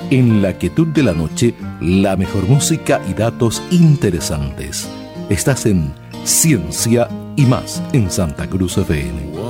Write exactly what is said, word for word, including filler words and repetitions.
En la quietud de la noche, la mejor música y datos interesantes. Estás en Ciencia y Más en Santa Cruz F M.